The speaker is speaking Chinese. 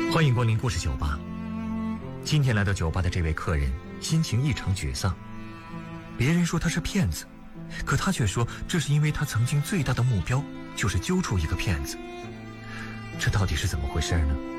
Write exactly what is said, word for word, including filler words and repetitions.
欢迎光临故事酒吧。今天来到酒吧的这位客人心情异常沮丧，别人说他是骗子，可他却说这是因为他曾经最大的目标就是揪出一个骗子。这到底是怎么回事呢？